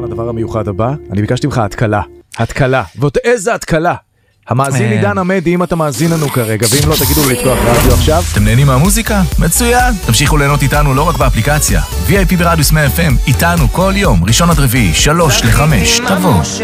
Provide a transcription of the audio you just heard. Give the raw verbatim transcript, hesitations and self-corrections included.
הדבר המיוחד הבא. אני ביקשתי ממך התקלה. התקלה. ועוד איזה התקלה. המאזין עידן עמדי, אם אתה מאזין לנו כרגע, ואם לא תגידו לי לפתוח רדיו עכשיו. אתם נהנים מהמוזיקה? מצוין. תמשיכו ליהנות איתנו לא רק באפליקציה. וי איי פי ברדיוס מאה אף אם, איתנו כל יום, ראשון עד רביעי, שלוש לחמש, תבוא.